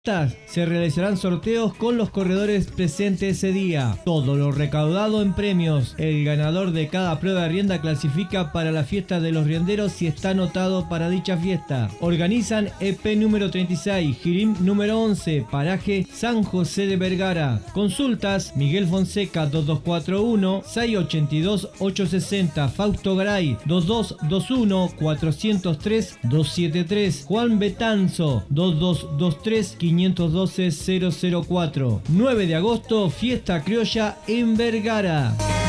Se realizarán sorteos con los corredores presentes ese día. Todo lo recaudado en premios. El ganador de cada prueba de rienda clasifica para la fiesta de los rienderos si está anotado para dicha fiesta. Organizan EP número 36, Girim número 11, paraje San José de Vergara. Consultas: Miguel Fonseca 2241 682 860, Fausto Garay 2221 403 273, Juan Betanzo 2223 512 004. 9 de agosto, fiesta criolla en Vergara.